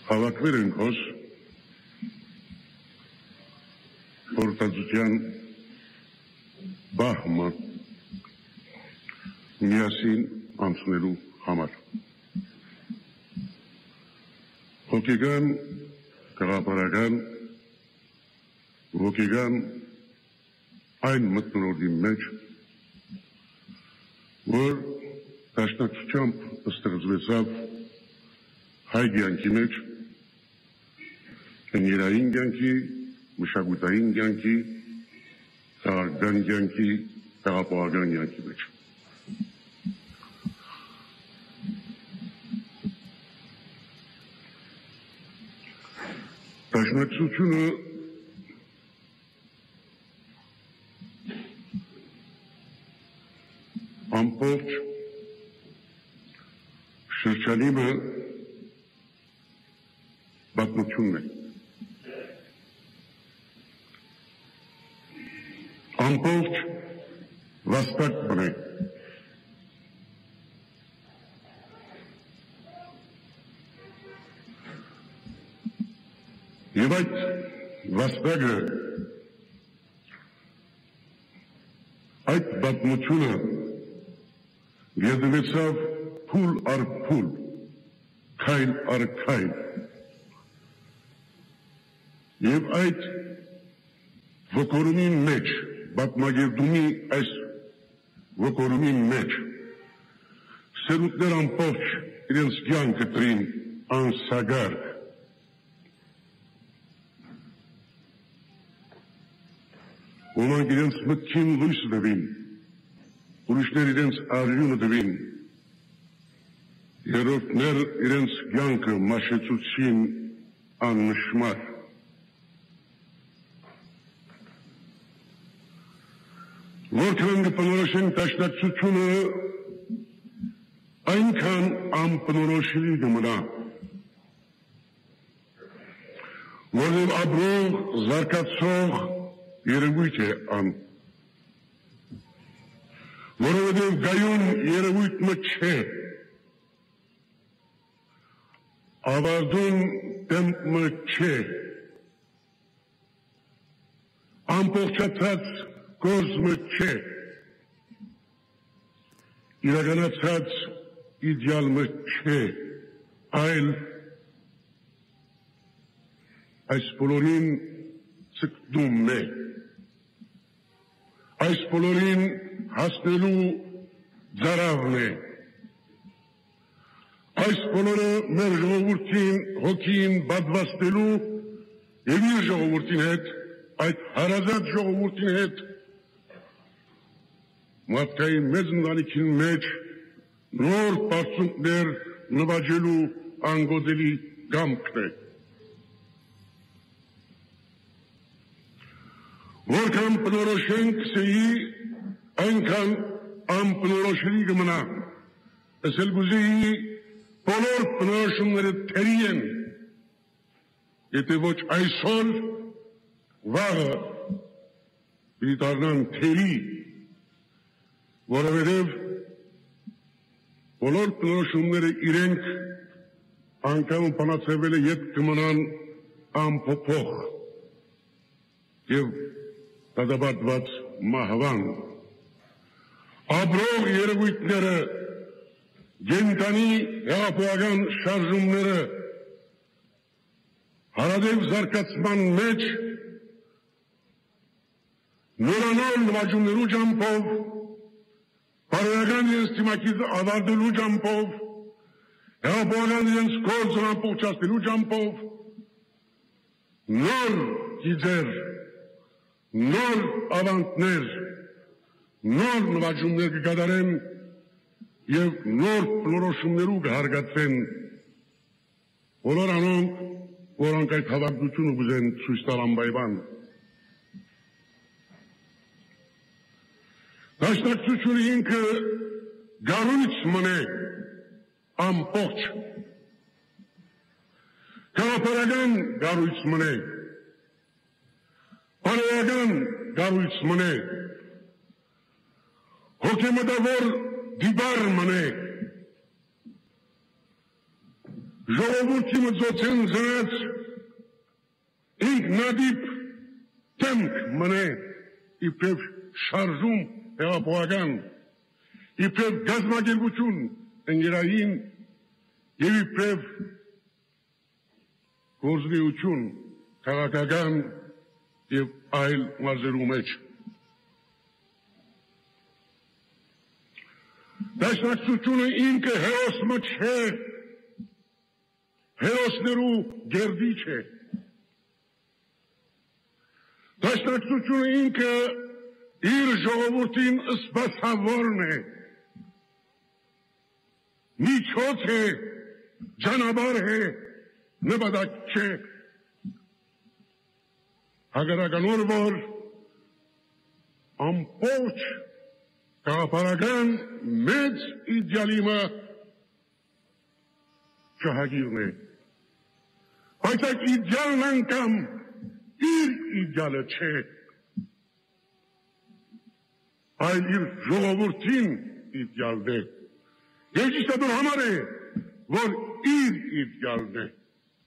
Հավաքվել ենք հոս խորհրդածության բահմը միասին անցնելու համար։ Հոգեգան, գաղափարական, հոգեգան այն մթնոլորտի մեջ, որ դաշնակցությամբ ստեղծվեցավ հայ կյանքի մեջ, ընկերային կյանքի, մշակութային կյանքի, քաղաքական կյանքի, տեղափոխական կյանքի մեջ։ Դաշնակցությունը ամբողջ շրջանիմը պատմությունն է։ Ամբողջ վաստակ բնե։ Եվ այդ վաստակը, այդ պատմությունը գերդվեցավ փուլ առ փուլ, քայլ առ քայլ։ Եվ այդ ոգորումի մեջ, պատմագերդումի այս ոգորումի մեջ, սերունդներ ամբողջ իրենց կյանքը տրին անսագարկ։ Ոմանք իրենց մտքին լույս տվին, ուրիշներ իրենց արյունը տվին, երրորդներ իրենց կյանքը մաշեցուցին աննշմար։ Որքան կբնորոշենք դաշնակցությունը, այնքան անբնորոշելի կմնա, որովհետև ապրող, զարգացող երևույթ է ան, որովհետև գայուն երևույթը չէ, ավարտուն տեմպը չէ, ամբողջացած գործը չէ, իրականացած իդեալը չէ, այլ այս բոլորին ցկտում է, այս բոլորին հասնելու ձարավն է, այս բոլորը մեր ժողովրդին հոգին բադվաստելու և իր ժողովրդին հետ, այդ հարազատ ժողովրդին հետ մարդկային մեծ ընտանիքին մեջ նոր բարձունքներ նվաճելու անգոդելի կամքն է։ Որքան բնորոշենք սեի, այնքան անբնորոշելի կմնա։ Ես էլ կուզեի բոլոր բնորոշումները թերի են, եթե ոչ այսօր, վաղը պիտի դառնան թերի, որովհետև բոլոր բնորոշումները իրենք անգամ բանացվել է ետ կմնան անփոփոխ և դատապարտված մահվան։ Ապրող երևույթները, կենդանի հեղափոխական շարժումները հարադեպ զարգացման մեջ նորանոր նվաճումներու ճամփով, բարոյական իրենց թիմակից ավարտելու ճամփով, հեղափոխական իրենց գործն ամբողջացնելու ճամփով, նոր գիծեր, նոր ավանդներ, նոր նվաճումներ կկատարեն և նոր բնորոշումներու կհարգացվեն բոլոր անոնք, որոնք այդ հավակնությունը կուզեն ցույց տալ անպայման։ Դաշնակցությունը ինքը գառույց մնե ամբողջ, գաղափարական գառույց մնե, բարոյական գառույց մնե, հոգեմտավոր դիբար մնե, ժողովրդի մծոցեն զնաց ինքնադիպ տեմք մնե իբրև շարժում հեղափոխական, իբրև գազագերբություն ընկերային եւ իբրև գործունեություն քաղաքական եւ այլ մարզերու մեջ։ Դաշնակցությունը ինքը հերոսը չէ, հերոսներու գերդիչ է։ Դաշնակցությունը ինքը իր ժողովրդին սպասավորն է, միջոց է, ճանապարհ է, նպատակ չէ։ Հակառականոր որ ամբողջ գաղափարական մեծ իդեալիմը շահագիրն է, բայց այդ իդեալն անգամ իր իդեալը չէ, այլ իր ժողովրդին իդեալն է, եւ ճիշտաբար համար է, որ իր իդեալն է։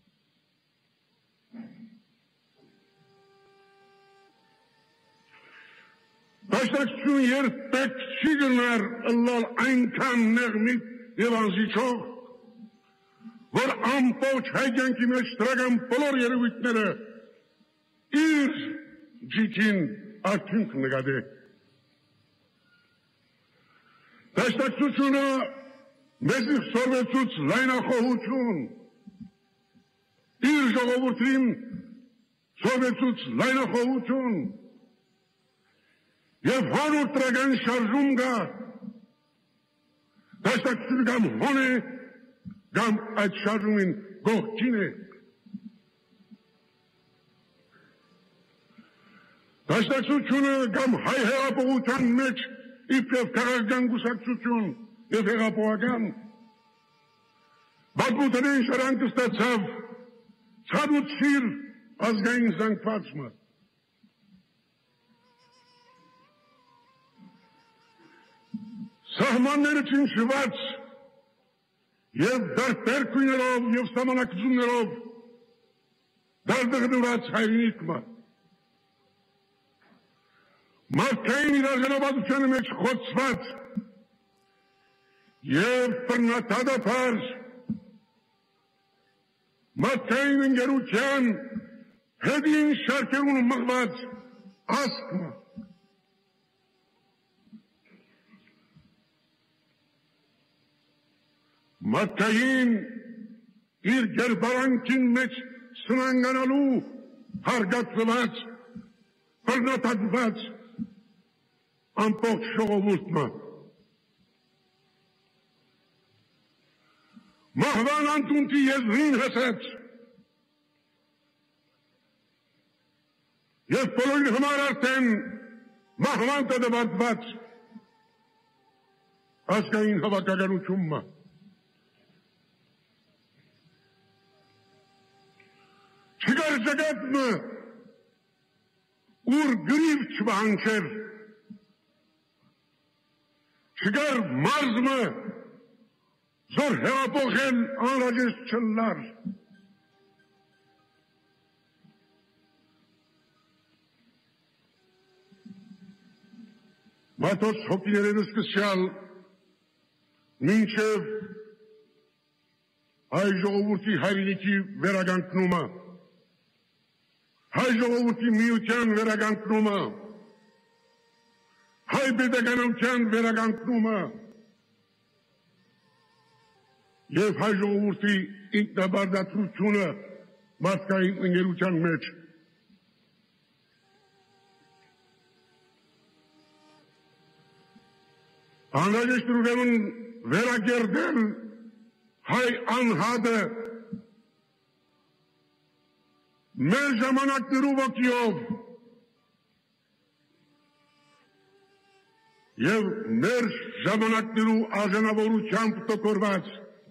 Դաշնակցությունը երբեք չի գնար ըլլալ այնքան նեղմիտ եւ անզիջող, որ ամբողջ հայկյանքի մեջ դրական բոլոր երևույթները իր ջիքին արդյունք նկատե։ Դաշնակցությունը մեզ սորվեցուց լայնախոհություն, իր ժողովրդին սորվեցուց լայնախոհություն, եւ հանուր տրական շարժում գա, դաշնակցությունը կամ հոն է, կամ այդ շարժումին գողքին է։ Դաշնակցությունը կամ հայ հեղափոխության մեջ իբրև քաղաքական կուսակցություն եւ հեղափոխական բազմութենեն շրանք ստացավ ցավուցիր ազգային զանգվածը։ Սահմանները չնշված եւ դարբեր քույներով եւ սահմանակցումներով դարդղնված հայրենիքը մարդկային իրազեկության մեջ խոցված եւ բռնատադափար մարդկային ընկերության հետին շարքերուն մղված ասկը մարդկային իր գերբարանքին մեջ սնանկանալու հարգացված, բռնատատված ամբողջ ժողովուրդը մահվան անտունտի եզրին հասած եւ բոլորի համար արդեն մահվան տադավարտված ազգային հավաքականությունը չկար ջգատը ուր գրիվ չվանչեր չկար մարզը զոր հեղափոխել անհրաժեշտ չլար մատոց հոգիներենը սկսյալ մինչև հայ ժողովրդի հայրենիքի վերականգնումը հայ ժողովրդի միության վերականգնումը, հայ պետականության վերականգնումը եւ հայ ժողովրդի ինքնաբարձրությունը մարդկային ընկերության մեջ անհրաժեշտ ուրեմն վերակերտել հայ անհատը մեր ժամանակներու ոգիով եւ մեր ժամանակներու արժանավորությամբ տոկորված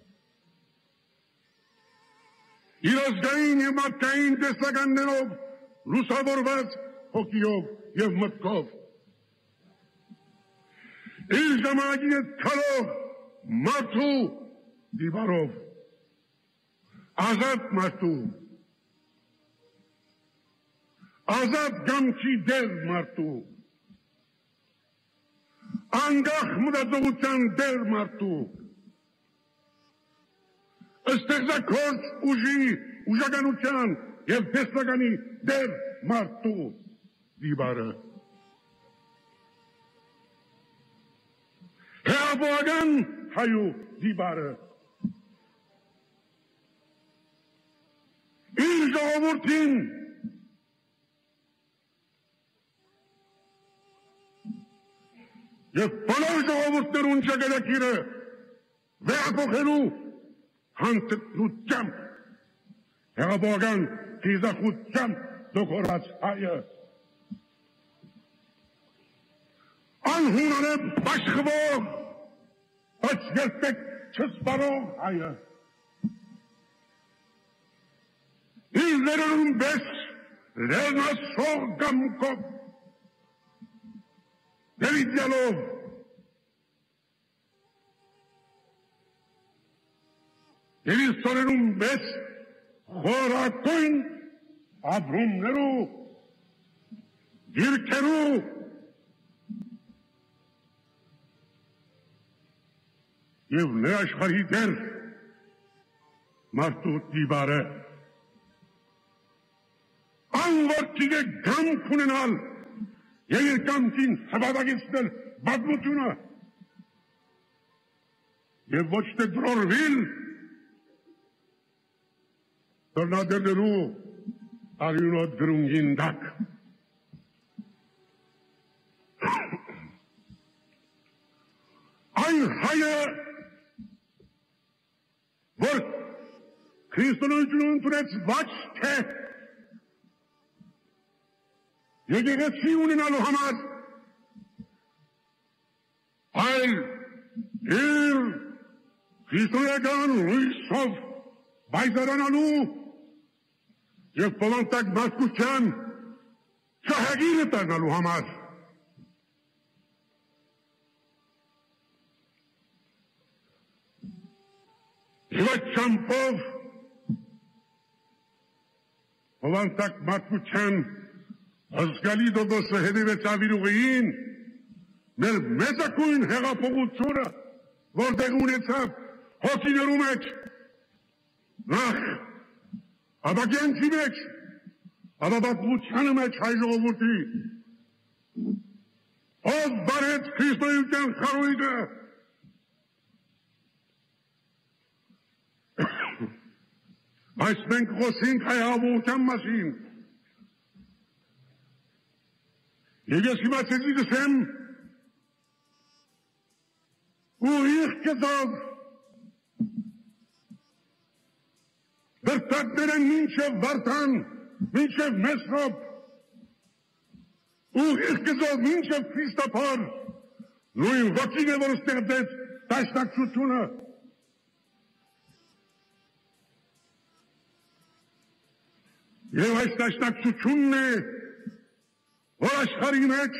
իր ազգային եւ մարդկային տեսականներով լուսավորված հոգիով եւ մտքով իր ժամանակի հետ քալով մարդու դիվարով Ազատ մարդու, ազատ գամքի դեր մարդու, անգախ մտածողության դեր մարդու, ստեղծագործ ուժի, ուժականության և տեսլականի դեր մարդու դիբարը։ Հեղափոխական հայու դիբարը։ Իր ժողովուրդին և բոլոր ժողովուրդներուն ճակատագիրը վերափոխելու հանցնությամբ, հեղափոխական խիզախությամբ դոկորած հայը, անհունարը բաշխվող, բայց երբեք չսպարող հայը, իր ներերուն բես լերնասող գամքով, դերիդյալով, և իր սորերուն բես խորատույն ապրումներու, դիրքերու, և ներաշխարհի դեր մարդու դիբարը, անվորքիգ է գամք ունենալ և իր գամքին սպատակեցնել բադմությունը և ոչ թե դրորվիլ դրնադերներու արյունոտ գրունգին դակ։ Այն հայը, որ քրիստոնեությունն ընդունեց ոչ թե եկեղեցի ունենալու համար, այլ իր քրիստոնեական լույսով բայզարանալու և բովանդակ մարդկության շահագիրը դառնալու համար և այդ ճամփով բովանդակ մարդկության ազգալի դոդոսը հետևեցավ իր ուղիին, մեր մեծակույն հեղափոխությունը, որ տեղ ունեցավ հոգիներու մեջ, նախ ապագյանքի մեջ, ապապատմությանը մեջ հայ ժողովուրդի, ով բարեց քրիստոնեության խարույկը, բայց մենք խոսենք հայ հեղափոխության մասին, և ես հիմա ցեզի դսեմ, ուղիղ կետով դրտակները մինչև վարդան, մինչև Մեսրոպ, ուղիղ կետով մինչև Քրիստոփոր, նույն ոգին է, որ ստեղծեց դաշնակցությունը, և այս դաշնակցությունն է, որ աշխարհի մեջ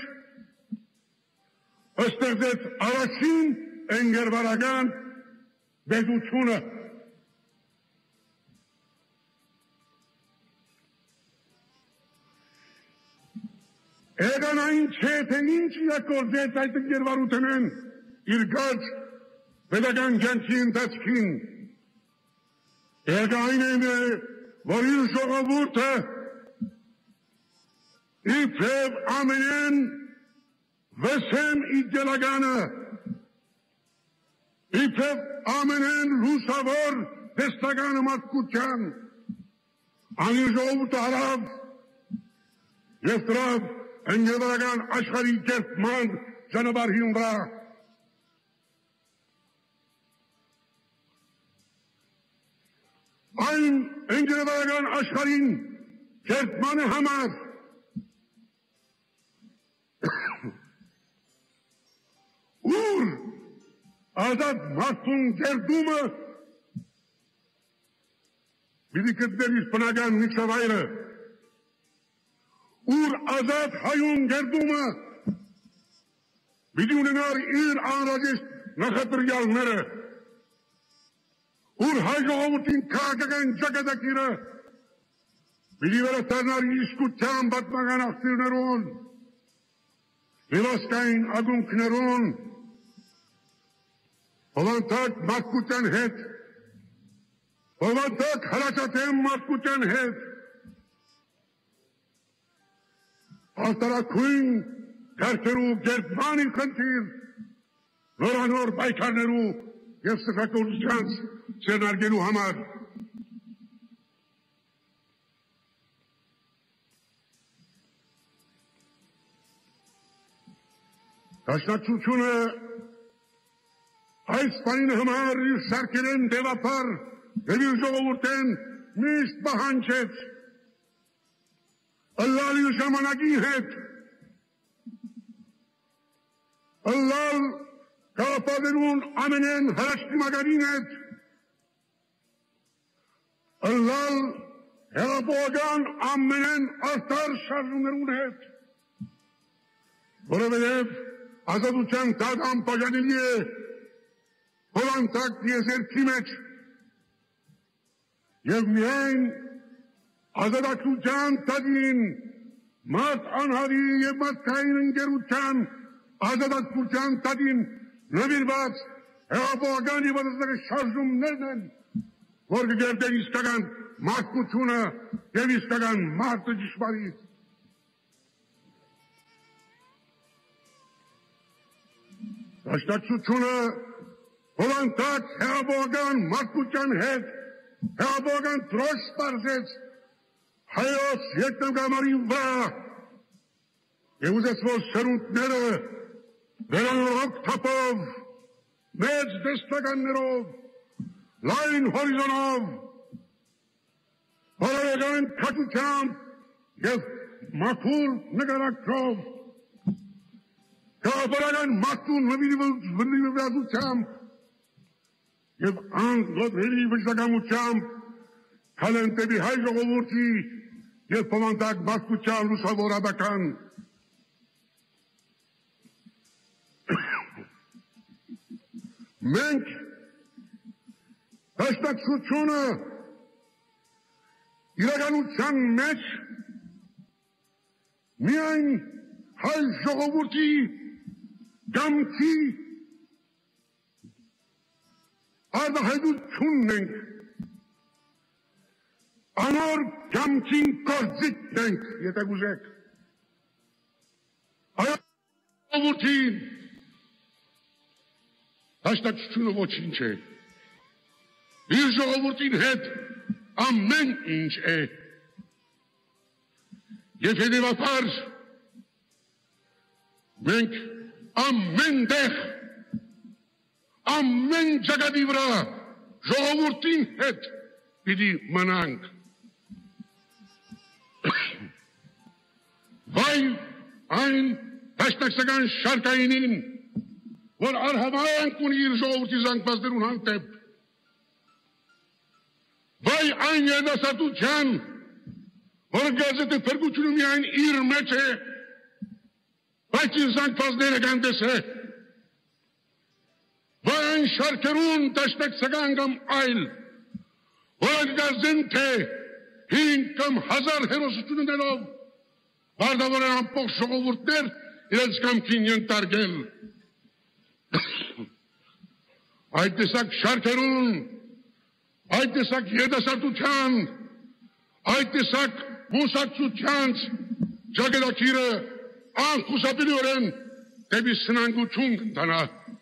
ստեղծեց առաջին ընկերվարական պետությունը։ Էգան այն չէ, թե ինչ իրագործեց այդ ընկերվարութենեն իր գաճ պետական կյանքի ընթացքին։ Էգան այն է, որ իր ժողովուրդը իբրև ամենեն վսեմ իդեալականը, իբրև ամենեն լուսավոր տեսլականը մարդկության, անիր ժողովուրդը հարավ և դրավ ընկերվարական աշխարհի կերտման ճանապարհին վրա։ Այն ընկերվարական աշխարհին կերտմանը համար ուր ազատ մարդուն կերտումը պիտի գտնել իր բնական միջավայրը, ուր ազատ հայուն կերտումը պիտի ունենար իր անհրաժեշտ նախադրյալները, ուր հայ ժողովրդին քաղաքական ճակատագիրը պիտի վերադառնար իսկության պատմական աղբյուրներուն, հիվասկային ագունքներուն, հովանտակ մարդկության հետ, հովանտակ հրաչատեմ մարդկության հետ, արտարակույն կարգերու գերբանի խնդիր, նորանոր պայքարներու և սխակորությանց ձեռնարկելու համար Դաշնակցությունը այս բանին համար իր սարքերեն դեպապար և իր ժողովուրդեն միշտ պահանջեց ըլլալ իր ժամանակի հետ, ըլլալ կապատերուն ամենեն հրաշտիմագարին հետ, ըլլալ հեղափոխական ամենեն արդար շարժումներուն հետ, որովհետև ազատության դադան պաշտպանելի է հովանտակ դիեզերքի մեջ և միայն ազատության դադին մարդ անհավի և մարդկային ընկերության ազատության դադին նվիրված հեղափոխական և ազատական շարժումներն են, որ կգերտեն իսկական մարդկությունը և իսկական մարդը ճշմարիտ։ Դաշնակցությունը հովանտակ հեղափոխական մարդկության հետ հեղափոխական դրոշ պարզեց հայոց երկնագամարի վրա և ուզեց, որ սերունդները վերանորոգ թափով, մեծ դեսպականներով, լայն հորիզոնով, բարոյական քաջությամբ և մաքուր նկարակրով Կապարական մարդուն նվիրվածությամբ և անգոդների վճտակամությամբ կալեն տեպի հայ ժողովուրդի և պվանդակ մարդկության լուսավորաբական մենք դաշնակցությունը իրականության մեջ միայն հայ ժողովուրդի Գամքի արտահայտությունն ենք, անոր գամքին գործիքն ենք, եթե գուզեք։ Այո ժողովրդին դաշնակցությունը ոչինչ է։ Իր ժողովրդին հետ ամեն ինչ է։ Եվ հետևաբար մենք ամեն տեղ, ամեն ճակատի վրա ժողովրդին հետ պիտի մնանք։ Վայ այն դաշնակցական շարքայինին, որ արհամայանք ունի իր ժողովրդի զանգվածներուն հանդեպ։ Վայ այն երդասարտության, որ գազետը փրկությունը միայն իր մեջ է, բայց իր զանգվածները գանդես է, որ այն շարքերուն դաշնակցական կամ այլ, որ գազեն թե 5 կամ 1000 հերոսություններով վարդավոր են ամբողջ ժողովուրդներ իրենց կամքին ենթարկել։ Այդ տեսակ շարքերուն, այդ տեսակ երդասարտության, այդ տեսակ մուսակցությանց ճակատագիրը անխուսափելիորեն դեպի սնանկություն կընթանա։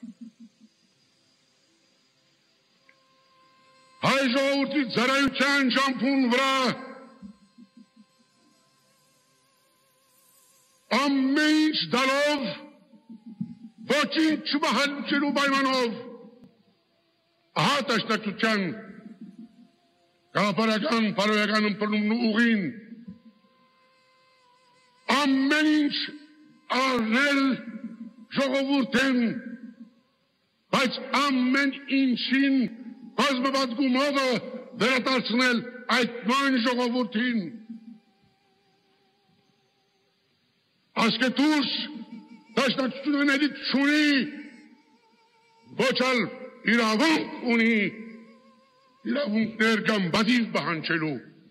Հայ ժողովրդի ծառայության ճամփուն վրա ամեն ինչ դալով, ոչինչ չմահանջելու պայմանով, ահա դաշնակցության գաղափարական, բարոյական ըմբռնումն ու ուղին, ամեն ինչ առնել ժողովուրդեն, բայց ամեն ինչին բազմված գումովը վերադարձնել այդ նույն ժողովուրդին։ Ասկետուս դաշնակցությունների չունի, ոչ ալ իրավունք ունի իրավունքներ կամ բադիվ պահանջելու։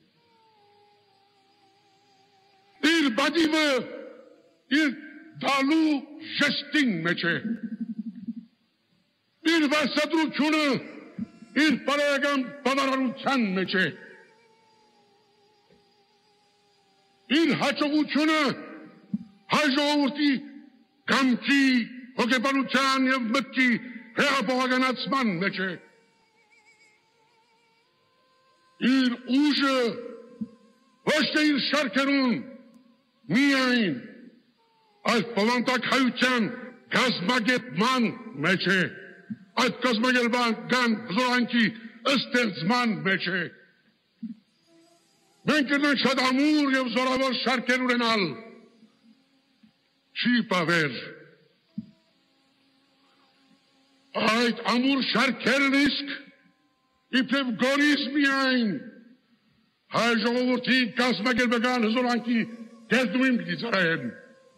Իր բադիվը իր դալու ժեստին մեջ է։ Իր վարսադրությունը իր բարոյական բավարարության մեջ է։ Իր հաջողությունը հայ ժողովրդի կամքի, հոգեբանության և մտքի հեղափոխականացման մեջ է։ Իր ուժը ոչ թե իր շարքերուն միայն այդ բովանդակայության գազմագետման մեջ է, այդ գազմագերբական զորանքի ստեղծման մեջ է։ Մենք կրնենք շատ ամուր և զորավոր շարքեր ունենալ, չի պավեր։ Այդ ամուր շարքերն իսկ իբրև գորիս միայն հայ ժողովրդի գազմագերբական զորանքի կերտումին պիտի ծառայեն։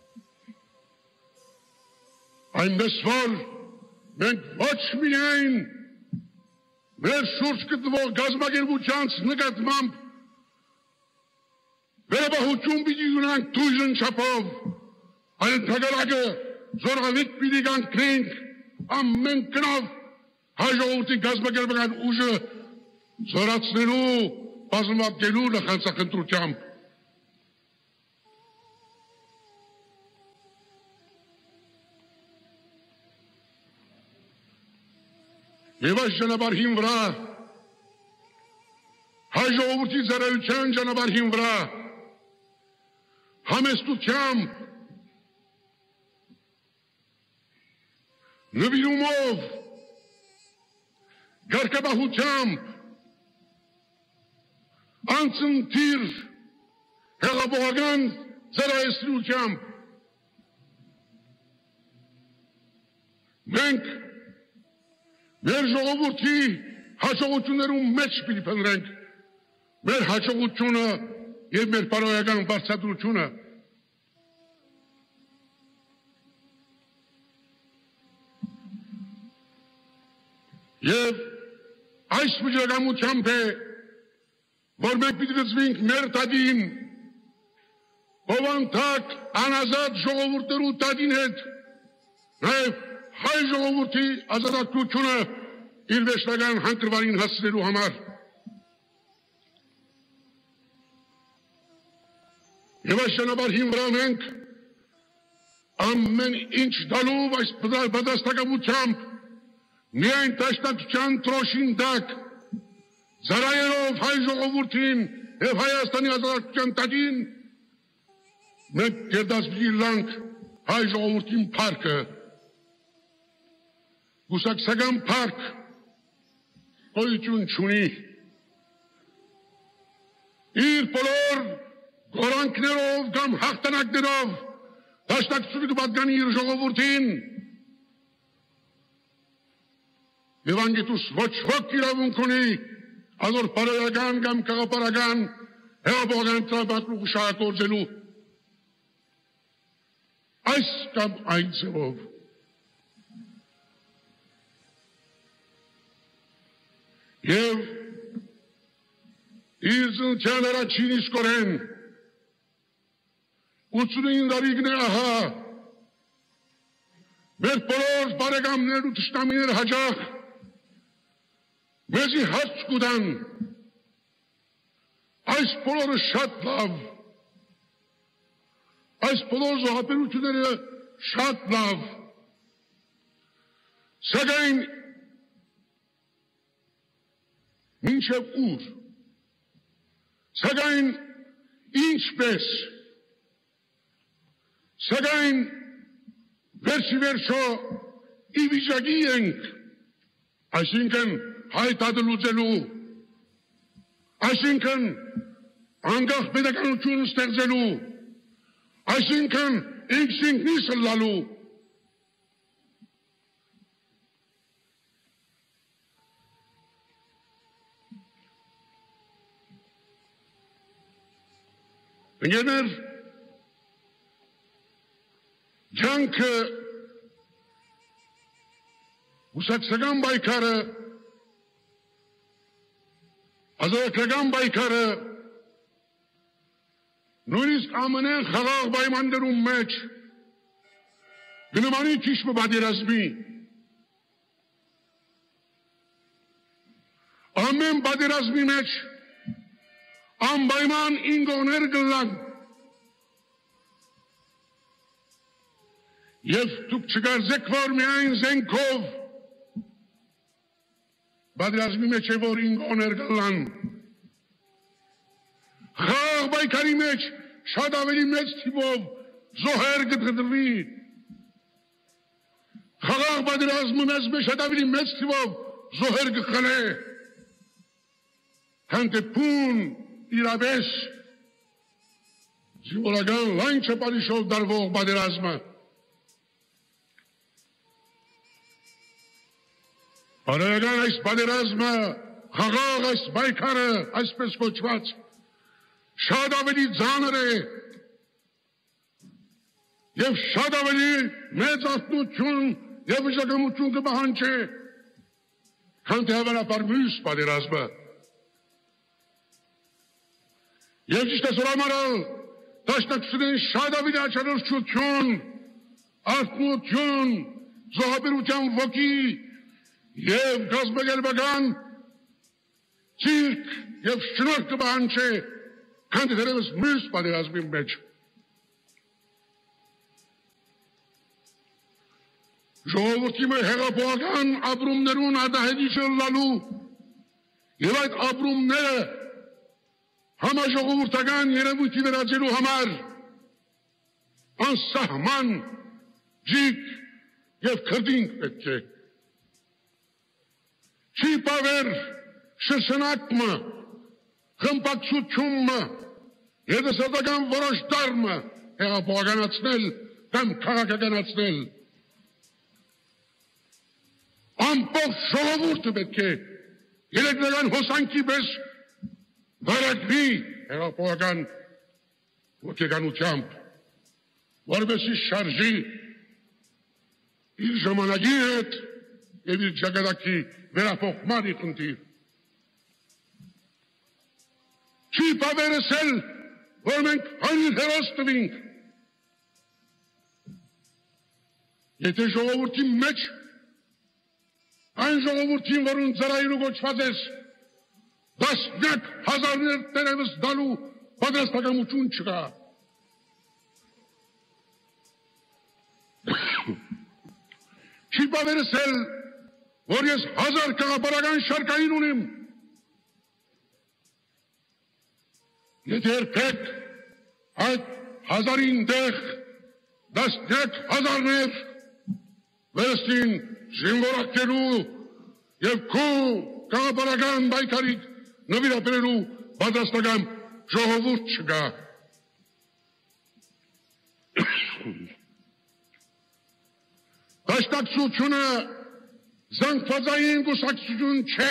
Այնպես որ մենք ոչ միայն մեր շուրջ գտնվող գազմագերբությանց նկատմամբ վերաբահություն պիտի ունենք թույժն չափով, այլ ընդհակառակը զորավիտ պիտի կանքնենք ամեն կնով հայ ժողովրդի գազմագերբական ուժը զորացնելու, բազմապատկելու նախանցախնդրությամբ։ Եվ այս ճանապարհին վրա, հայ ժողովրդի ծառայության ճանապարհին վրա, համեստությամբ, նվիրումով, գարկաբահությամբ, անցնթիր հեղափոխական ծառայությունությամբ մենք մեր ժողովրդի հաջողություններում մեջ պիտի փնտրենք մեր հաջողությունը և մեր բարոյական բարձրությունը։ Եվ այս վճռականությամբ է, որ մենք պիտի գծվենք մեր տադին, բովանդակ անազատ ժողովուրդներու տադին հետ, նաև հայ ժողովրդի ազատությունը իր վերջնական հանգրվանին հասցնելու համար։ Եվ այս ճանապարհին վրա մենք ամեն ինչ տալով այս պատրաստակամությամբ միայն դաշնակցության տրոշին տակ ծառայելով հայ ժողովրդին և Հայաստանի ազատության տակին մենք կերտած լանք հայ ժողովրդին փառքը, կուսակցական փառք գոյություն չունի։ Իր բոլոր գորանքներով կամ հաղթանակներով դաշնակցությունը կպատկանի իր ժողովրդին և անգետուս ոչ ոք իրավունք ունի ազոր բարոյական կամ քաղաքապետարական հեղափոխական տրամադրող շահագործելու այս կամ այն ձևով։ Եվ իր ծնության առաջին իսկորեն 89 տարիքն է ահա մեր բոլոր բարեկամներ ու թշնամիներ հաճախ մեզի հարց կուտան այս բոլորը շատ լավ, այս բոլոր զոհաբերությունները շատ լավ, սակայն մինչև ուր, սակայն ինչպես, սակայն վերջի վերջո ի վիճակի ենք, այսինքն հայտարարելու, այսինքն անկախ պետականություն ստեղծելու, այսինքն ինքնինքնիս լալու, ընկերներ, ջանքը ուսակցական բայկարը ազատական պայքարը նույնիսկ ԱՄՆ խաղաղ պայմաններում մեջ գնմանի ճիշտ պատերազմի ամեն պատերազմի մեջ անպայման ինգոներ գլան եւ դուք չգարձեք որ միայն զենքով պատերազմի մեջ է որ ինգոներ գլան խաղաղ պայքարի մեջ շատ ավելի մեծ թիվով զոհեր կդրվի խաղաղ պատերազմի մեջ շատ ավելի մեծ թիվով զոհեր կխլե քան դեպուն իրավես զինվորական լայն չպարիշով դարվող պատերազմը Բարոյական այս պատերազմը խաղաղ այս պայքարը այսպես կոչված շատ ավելի ծանր է եւ շատ ավելի մեծ արտոնություն եւ վիճակամություն կպահանջի քան հավանաբար մյուս պատերազմը եւ ճիշտ է սորամարալ դաշնակցությունների շատ ավելի աչարոշություն արտոնություն զոհաբերության ոգի եւ գազբերբական ցիրկ եւ շնորհ կպահանջի քան դերևս մյուս պատերազմի մեջ ժողովրդի մեր հեղափոխական ապրումներուն արտահայտիչ լալու եւ այդ ապրումները համաժողովրդական երևույթի վերածելու համար անսահման ջիկ եւ քրդինք պետք է չի պավեր շշնակմը խմպակցությունը երդասատական որոշ դարմը հեղափոխականացնել կամ քաղաքականացնել ամբողջ ժողովուրդը պետք է երեքնական հոսանքի պես վարակվի հեղափոխական ոգեկանությամբ որպեսզի շարժի իր ժամանակի հետ եւ իր ճակատագրի վերափոխման խնդիր չի պավերսել որ մենք այն հերոս տվինք եթե ժողովրդի մեջ այն ժողովրդին որուն ծրայելու գոչված ես դասնյակ հազարներ տերևս դալու պատրաստակամություն չկա չի պավերսել որ ես 1000 քաղաքական շարքային ունիմ եթե երբեք այդ 1000-ին տեղ դասնյակ հազարներ վերստին զինվորակելու եւ քո քաղաքական պայքարի նվիրաբերելու պատրաստական ժողովուրդ չկա դաշնակցությունը զանգվածային կուսակցություն չէ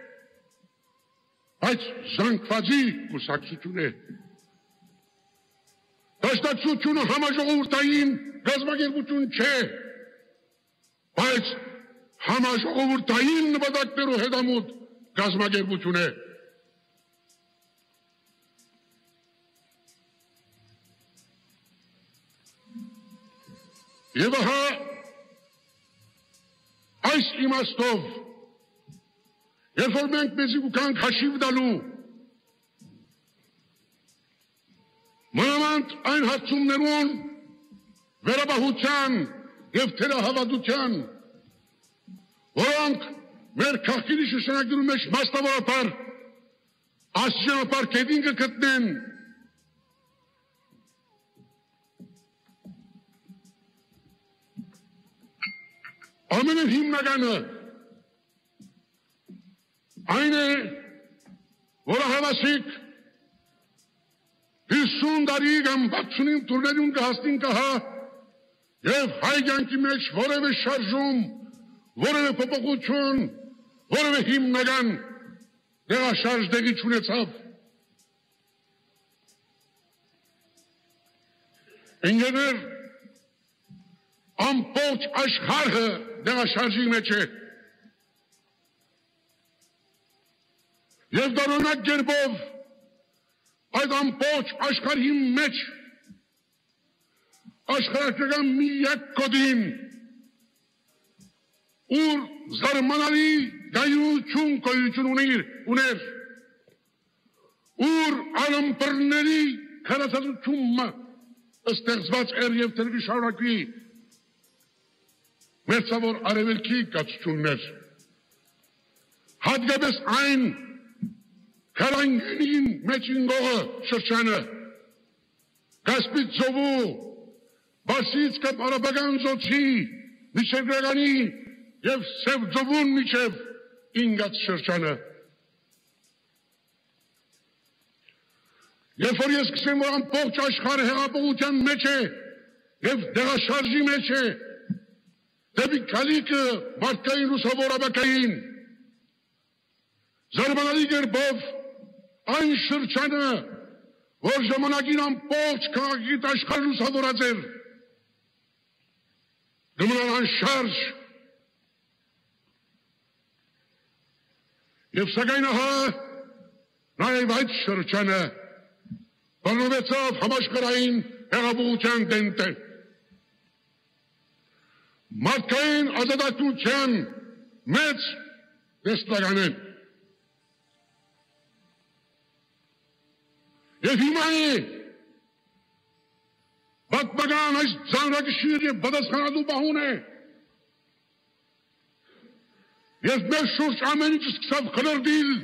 բայց զանգվածի կուսակցություն է դաշնակցությունը համաժողովրդային գազམ་ակերպություն չէ բայց համաժողովրդային նպատակներով հետամուտ գազམ་ակերպություն է եւ հա այս իմաստով երբ որ մենք մեզ ուկանք հաշիվ տալու մանավանդ այն հարցումներուն վերաբահության եւ թերահավատության որոնք մեր քաղաքի շրջանակներում մեջ մասնավորապես աստիճանաբար կետին կգտնեն ամենահիմնականը այն է որ հավասիկ 50 տարի կամ 65 տուրներուն կհասնին կահա եւ հայ կյանքի մեջ որևէ շարժում որևէ փոփոխություն որևէ հիմնական դեղաշարժ դեղի չունեցավ ինժեներ ամբողջ աշխարհը դեղաշարժի մեջ է Եվ դարոնակ գերբով այդ ամբողջ աշխարհի մեջ աշխարհական միակ կոդին ուր զարմանալի գայություն գոյություն ուներ ուր ալամպրների քարացածությունը ստեղծված էր եւ դեռ շարունակվի մերձավոր արևելքի կացություններ հատկապես այն քարանգին մեջին գողը շրջանը Կասպից ծովու Բարսից կամ արաբական ծոցի միջերգրականի և սև ծովուն միջև ինգած շրջանը Երբ որ ես սկսեմ, որ ամբողջ աշխարհը հեղափոխության մեջ է եւ դեղաշարժի մեջ է, դեպի քալիկը մարդկային լուսավորաբակային, զարմանալի կերպով այն շրջանը, որ ժամանակին ամբողջ քաղաքից աշխարհը լուսավորած էր, գմնան անշարժ եւ սակայն ահա նաեւ այդ շրջանը բռնվեցավ համաշխարհային հեղափոխության դեմտը մարդկային ազատատության մեծ դեսպլագանեն եւ հիմա է պատմական այս ծանրակշիռ եւ պատասխանատու պահուն է եւ մեր շուրջ ամեն ինչ սկսավ խլրդիլ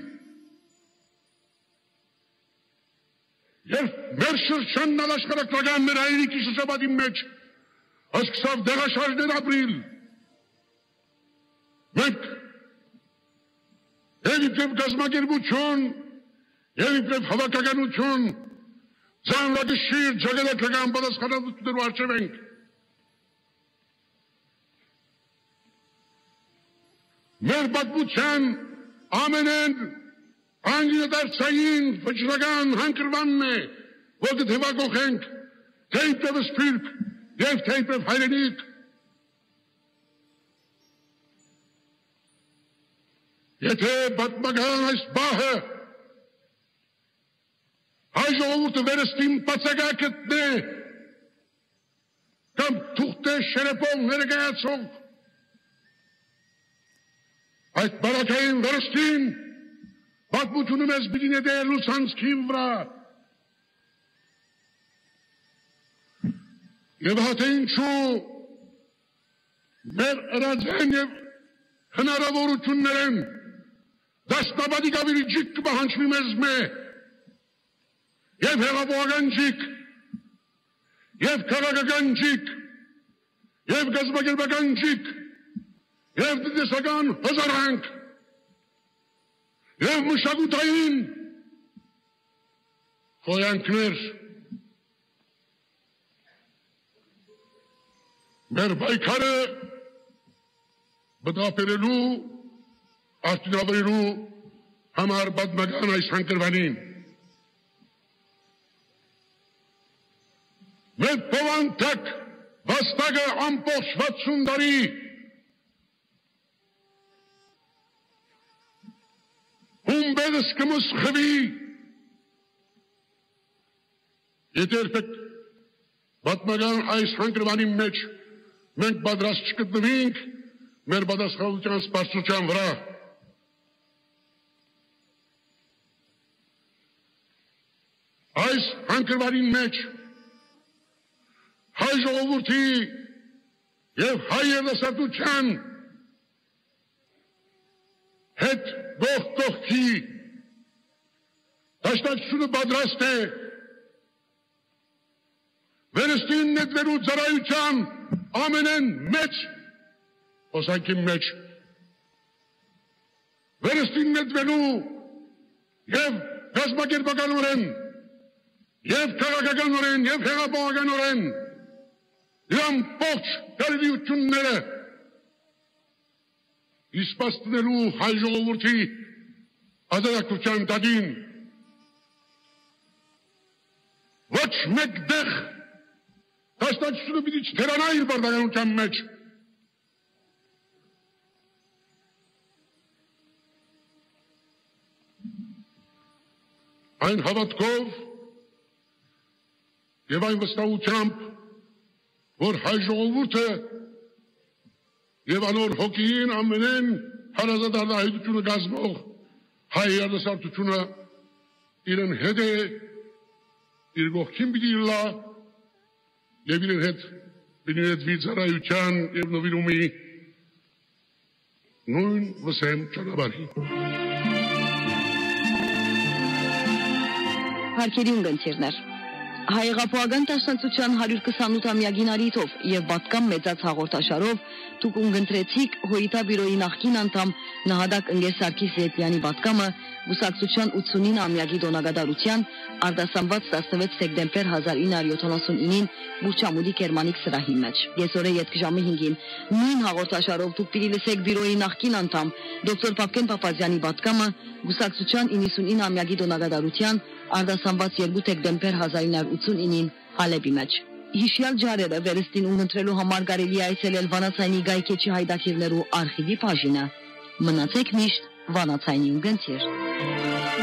Երբ մեր շրջանն աշխարհակրական մեր հայրենիքի շրջապատի մեջ սկսավ դեղաշարժներ ապրիլ, մենք եւ իբրև գազམ་ակերպություն, եւ իբրև հավաքականություն, ծանրակշիռ ջագալական պատասխանատվություններով առջև ենք։ Մեր պատմության ամենեն անգլիադարձային վճռական հանգրվանն է, որ դեպակոխենք թե իբրև սփյուռք եւ թե իբրև հայրենիք։ Եթե պատմական այս բահը հայ ժողովուրդը վերստին բացակայքն է կամ թուղթե շերեփով ներկայացող այդ բարակային վերստին Պատմությունը մեզ պիտի նետեր լուսանցքի վրա եւ հա թե ինչու մեր ըրաձեն եւ հնարավորություններն դաշտաբադիկ ավիրի ջիկ կպահանջվի մեզ մե եւ հեղափոխական ջիկ եւ քաղաքական ջիկ եւ գազམ་ակերպական ջիկ եւ տնտեսական հզարանք Եվ մշակութային խոյանքներ մեր պայքարը բտապերելու, արտինավերելու համար պատմական այս հանգրվանին։ Մեր պովանտակ վաստակը ամբողջ 60 տարի Humbedes կմուս խվի, եթե երբեք պատմական այս հանգրվանի մեջ մենք պատրաստ չգտնվենք մեր պատասխանատվության սպասության վրա։ Այս հանգրվանի մեջ հայ ժողովրդի եւ հայ երիտասարդության հետ գողքի դաշնակցությունը պատրաստ է վերստին նետվելու ծառայության ամենեն մեծ օսանքի մեջ վերստին նետվելու եւ գազམ་ակերպականորեն եւ քաղաքականորեն եւ հեղափոխականորեն ամբողջ դերությունները իսպաստնելու հայ ժողովրդի ազատության դադին ոչ մեկտեղ դաշնակցությունը պիտի չթերանա իր բարդականության մեջ Այն հավատքով եւ այն վստահությամբ, որ հայ ժողովուրդը եւ անոր հոգին ամենեն հարազատ հայությունը գազմող հայ երիտասարդությունը իրեն հետ է, իր կողքին պիտի լա եւ իրեն հետ պիտի վիճարայության եւ նվիրումի նույն վսեմ ճանապարհի։ Հարկերի ունգընթիրներ Հայեղապոհական դաշնակցության 128-ամյակին արիթով եւ պատկամ մեծած հաղորդաշարով դուք ունգընտրեցիք Հոյիտա բյուրոյի նախկին անդամ Նահադակ Ընկեր Սարգիս Զետյանի պատկամը Գուսակցության 89-ամյակի տոնագադարության արտասանված 16 սեպտեմբեր 1979-ին Բուրչամուդի Գերմանիկ սրահի մեջ։ Գեսօրե յետքժամի 5-ին նույն հաղորդաշարով դուք պիտի լսեք բյուրոյի նախկին անդամ դոկտոր Պապկեն Պապազյանի պատկամը Գուսակցության 99-ամյակի տոնագադարության արտասանված 2 դեկտեմբեր 1989-ին Հալեբի մեջ։ Հիշյալ ջարերը վերստին ունընտրելու համար կարելի է այցելել Վանացայինի գայքեչի հայտակիրներու արխիվի բաժինը։ Մնացեք միշտ Վանացայինի ունգընթիր։